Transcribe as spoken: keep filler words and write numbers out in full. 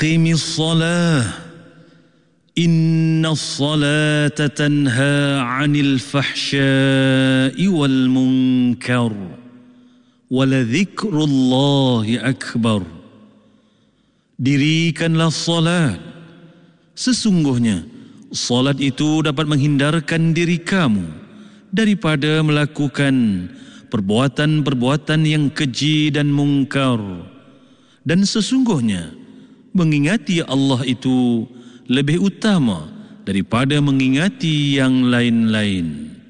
Aqimis salah, inna salata tanha 'anil fahsya'i wal munkar, waladhikrullahi akbar. Dirikanlah salat, sesungguhnya salat itu dapat menghindarkan diri kamu daripada melakukan perbuatan-perbuatan yang keji dan mungkar, dan sesungguhnya mengingati Allah itu lebih utama daripada mengingati yang lain-lain.